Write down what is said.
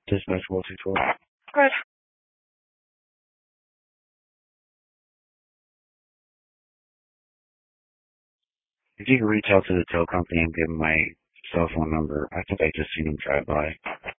Dispatch 124. Good. If you can reach out to the tow company and give them my cell phone number, I think I just seen them drive by.